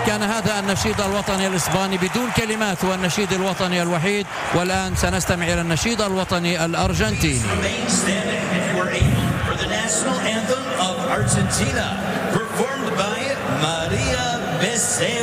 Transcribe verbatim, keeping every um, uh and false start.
كان هذا النشيد الوطني الإسباني بدون كلمات، هو النشيد الوطني الوحيد. والآن سنستمع إلى النشيد الوطني الأرجنتيني. Argentina, performed by Maria Becerra.